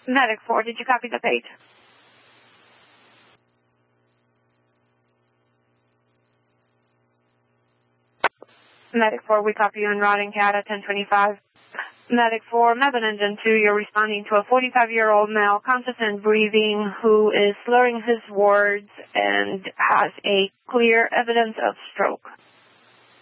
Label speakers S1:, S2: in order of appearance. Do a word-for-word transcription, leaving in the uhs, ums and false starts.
S1: Medic four, did you copy the page? Medic four, we copy you in Rotting Cat at ten twenty-five. Medic four, Method Engine two, you're responding to a forty-five-year-old male, conscious and breathing, who is slurring his words and has a clear evidence of stroke.